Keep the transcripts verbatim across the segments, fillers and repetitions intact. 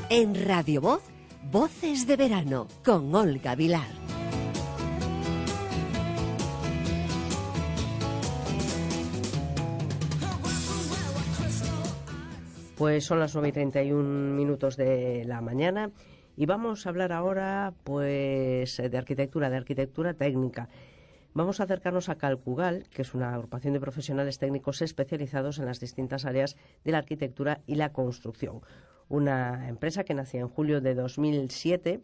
En Radio Voz, Voces de Verano, con Olga Vilar. Pues son las nueve y treinta y un minutos de la mañana y vamos a hablar ahora pues de arquitectura, de arquitectura técnica. Vamos a acercarnos a Calcugal, que es una agrupación de profesionales técnicos especializados en las distintas áreas de la arquitectura y la construcción. Una empresa que nació en julio de dos mil siete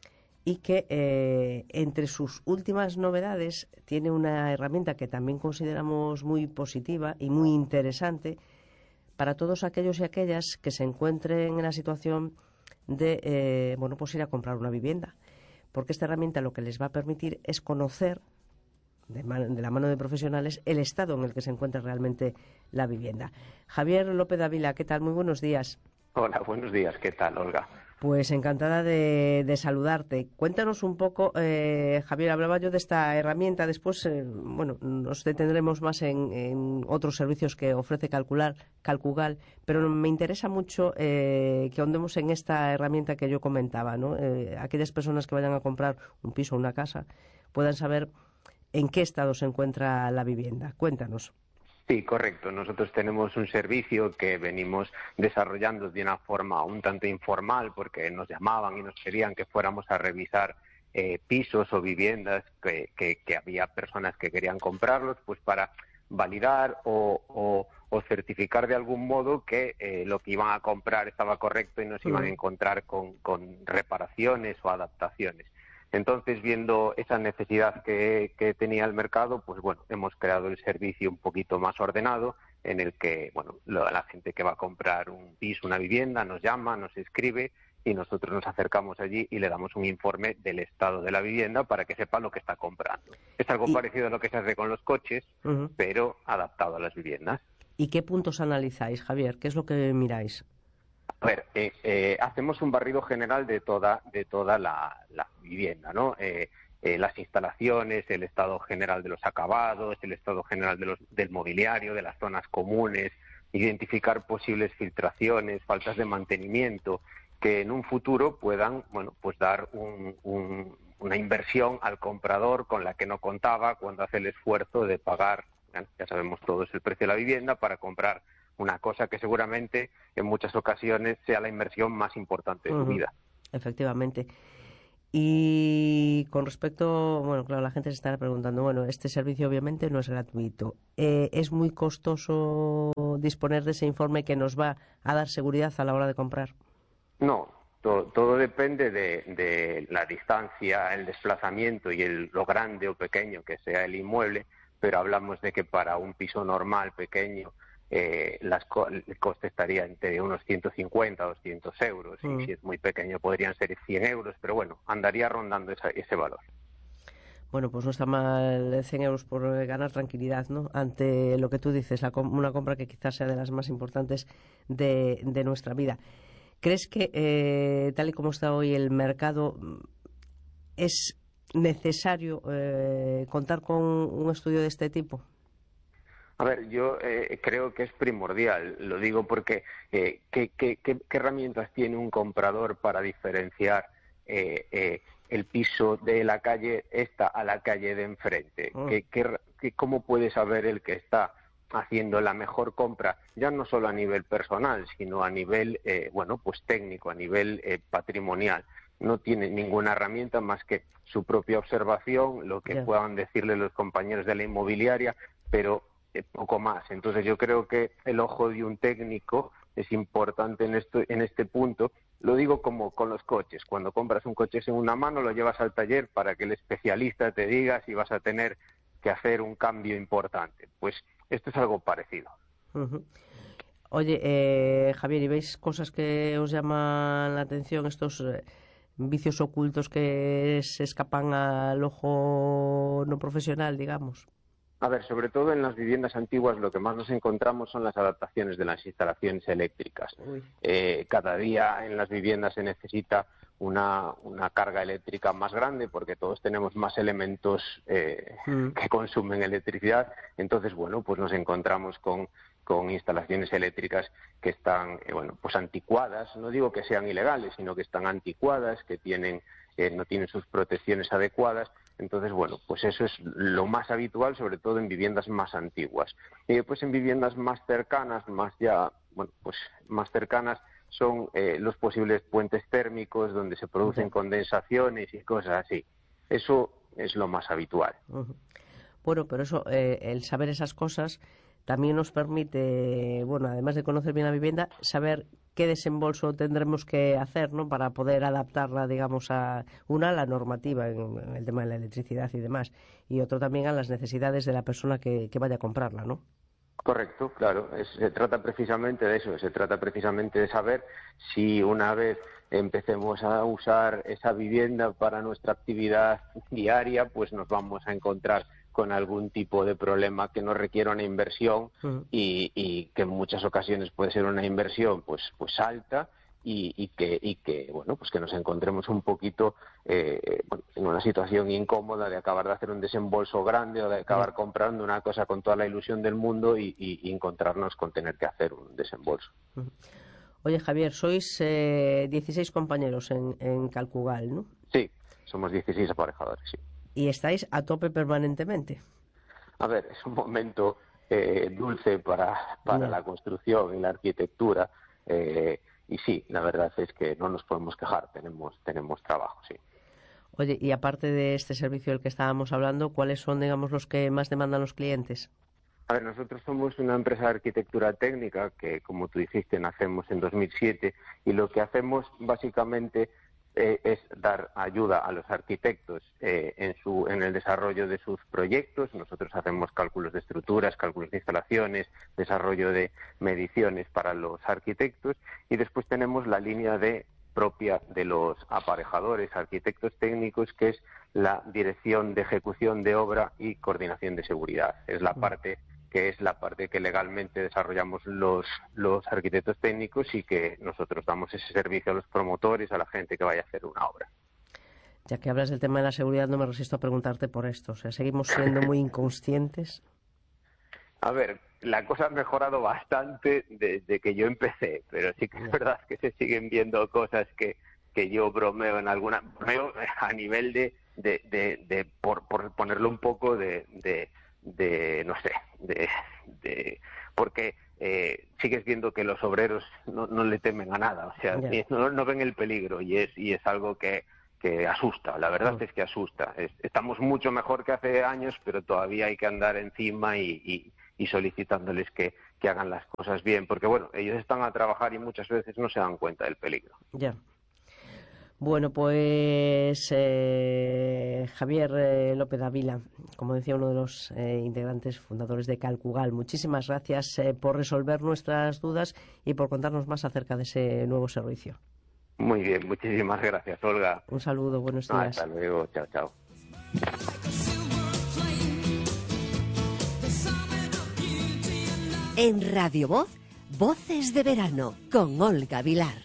y que eh, entre sus últimas novedades tiene una herramienta que también consideramos muy positiva y muy interesante para todos aquellos y aquellas que se encuentren en la situación de eh, bueno, pues ir a comprar una vivienda. Porque esta herramienta lo que les va a permitir es conocer de, man- de la mano de profesionales el estado en el que se encuentra realmente la vivienda. Javier López Dávila, ¿qué tal? Muy buenos días. Hola, buenos días. ¿Qué tal, Olga? Pues encantada de, de saludarte. Cuéntanos un poco, eh, Javier, hablaba yo de esta herramienta, después, eh, bueno, nos detendremos más en, en otros servicios que ofrece Calcular, Calcugal, pero me interesa mucho eh, que ahondemos en esta herramienta que yo comentaba, ¿no? Eh, aquellas personas que vayan a comprar un piso o una casa puedan saber en qué estado se encuentra la vivienda. Cuéntanos. Sí, correcto. Nosotros tenemos un servicio que venimos desarrollando de una forma un tanto informal porque nos llamaban y nos pedían que fuéramos a revisar eh, pisos o viviendas que, que, que había personas que querían comprarlos, pues para validar o, o, o certificar de algún modo que eh, lo que iban a comprar estaba correcto y no se iban a encontrar con, con reparaciones o adaptaciones. Entonces, viendo esa necesidad que, que tenía el mercado, pues bueno, hemos creado el servicio un poquito más ordenado, en el que, bueno, lo, la gente que va a comprar un piso, una vivienda, nos llama, nos escribe y nosotros nos acercamos allí y le damos un informe del estado de la vivienda para que sepa lo que está comprando. Es algo Y... parecido a lo que se hace con los coches, uh-huh. pero adaptado a las viviendas. ¿Y qué puntos analizáis, Javier? ¿Qué es lo que miráis? A ver, eh, eh, hacemos un barrido general de toda de toda la, la vivienda, ¿no? Eh, eh, las instalaciones, el estado general de los acabados, el estado general de los, del mobiliario, de las zonas comunes, identificar posibles filtraciones, faltas de mantenimiento, que en un futuro puedan, bueno, pues dar un, un, una inversión al comprador con la que no contaba cuando hace el esfuerzo de pagar, ya sabemos todos, el precio de la vivienda para comprar una cosa que seguramente en muchas ocasiones sea la inversión más importante de uh-huh. su vida. Efectivamente. Y con respecto, bueno, claro, la gente se estará preguntando, bueno, este servicio obviamente no es gratuito. Eh, ¿Es muy costoso disponer de ese informe que nos va a dar seguridad a la hora de comprar? No, todo, todo depende de, de la distancia, el desplazamiento y el, lo grande o pequeño que sea el inmueble, pero hablamos de que para un piso normal, pequeño, Eh, las co- el coste estaría entre unos ciento cincuenta, doscientos euros, mm. y si es muy pequeño podrían ser cien euros, pero bueno, andaría rondando esa, ese valor. Bueno, pues no está mal cien euros por ganar tranquilidad, ¿no? Ante lo que tú dices, la com- una compra que quizás sea de las más importantes de, de nuestra vida. ¿Crees que, eh, tal y como está hoy el mercado, es necesario eh, contar con un estudio de este tipo? A ver, yo eh, creo que es primordial, lo digo porque eh, ¿qué, qué, qué, ¿qué herramientas tiene un comprador para diferenciar eh, eh, el piso de la calle esta a la calle de enfrente? Oh. ¿Qué, qué, qué, ¿Cómo puede saber el que está haciendo la mejor compra, ya no solo a nivel personal, sino a nivel, eh, bueno, pues técnico, a nivel eh, patrimonial? No tiene ninguna herramienta más que su propia observación, lo que yeah. puedan decirle los compañeros de la inmobiliaria, pero poco más. Entonces yo creo que el ojo de un técnico es importante en esto, en este punto. Lo digo como con los coches. Cuando compras un coche en una mano, lo llevas al taller para que el especialista te diga si vas a tener que hacer un cambio importante. Pues esto es algo parecido. Uh-huh. Oye, eh, Javier, ¿y veis cosas que os llaman la atención, estos eh, vicios ocultos que se escapan al ojo no profesional, digamos? A ver, sobre todo en las viviendas antiguas lo que más nos encontramos son las adaptaciones de las instalaciones eléctricas. Eh, cada día en las viviendas se necesita una, una carga eléctrica más grande porque todos tenemos más elementos eh, mm. que consumen electricidad. Entonces, bueno, pues nos encontramos con, con instalaciones eléctricas que están, eh, bueno, pues anticuadas. No digo que sean ilegales, sino que están anticuadas, que tienen, eh, no tienen sus protecciones adecuadas. Entonces, bueno, pues eso es lo más habitual, sobre todo en viviendas más antiguas. Y después en viviendas más cercanas, más ya, bueno, pues más cercanas, son eh, los posibles puentes térmicos donde se producen condensaciones y cosas así. Eso es lo más habitual. Uh-huh. Bueno, pero eso, eh, el saber esas cosas también nos permite, bueno, además de conocer bien la vivienda, saber qué desembolso tendremos que hacer, ¿no?, para poder adaptarla, digamos, a una a la normativa en, en el tema de la electricidad y demás, y otro también a las necesidades de la persona que, que vaya a comprarla, ¿no? Correcto, claro. Es, se trata precisamente de eso, se trata precisamente de saber si una vez empecemos a usar esa vivienda para nuestra actividad diaria, pues nos vamos a encontrar con algún tipo de problema que nos requiera una inversión uh-huh. y, y que en muchas ocasiones puede ser una inversión pues pues alta y, y que y que bueno pues que nos encontremos un poquito eh, bueno, en una situación incómoda de acabar de hacer un desembolso grande o de acabar uh-huh. comprando una cosa con toda la ilusión del mundo y, y, y encontrarnos con tener que hacer un desembolso. Uh-huh. Oye, Javier, sois eh, dieciséis compañeros en, en Calcugal, ¿no? Sí, somos dieciséis aparejadores, sí. ¿Y estáis a tope permanentemente? A ver, es un momento eh, dulce para, para la construcción y la arquitectura eh, y sí, la verdad es que no nos podemos quejar, tenemos, tenemos trabajo, sí. Oye, y aparte de este servicio del que estábamos hablando, ¿cuáles son, digamos, los que más demandan los clientes? A ver, nosotros somos una empresa de arquitectura técnica que, como tú dijiste, nacemos en dos mil siete y lo que hacemos básicamente Eh, es dar ayuda a los arquitectos eh, en, su, en el desarrollo de sus proyectos. Nosotros hacemos cálculos de estructuras, cálculos de instalaciones, desarrollo de mediciones para los arquitectos y después tenemos la línea de propia de los aparejadores, arquitectos técnicos, que es la dirección de ejecución de obra y coordinación de seguridad. Es la parte que es la parte que legalmente desarrollamos los, los arquitectos técnicos y que nosotros damos ese servicio a los promotores, a la gente que vaya a hacer una obra. Ya que hablas del tema de la seguridad, no me resisto a preguntarte por esto. O sea, ¿seguimos siendo muy inconscientes? A ver, la cosa ha mejorado bastante desde que yo empecé, pero sí que es verdad que se siguen viendo cosas que, que yo bromeo en alguna... bromeo a nivel de, de, de, de por, por ponerlo un poco de... de de no sé de, de porque eh, sigues viendo que los obreros no, no le temen a nada, o sea, yeah. no, no ven el peligro y es y es algo que, que asusta, la verdad oh. es que asusta. Es, estamos mucho mejor que hace años, pero todavía hay que andar encima y, y, y solicitándoles que, que hagan las cosas bien, porque bueno, ellos están a trabajar y muchas veces no se dan cuenta del peligro. Ya. Yeah. Bueno, pues eh, Javier eh, López Ávila, como decía uno de los eh, integrantes fundadores de Calcugal, muchísimas gracias eh, por resolver nuestras dudas y por contarnos más acerca de ese nuevo servicio. Muy bien, muchísimas gracias, Olga. Un saludo, buenos días. Hasta luego, chao, chao. En Radio Voz, Voces de Verano, con Olga Vilar.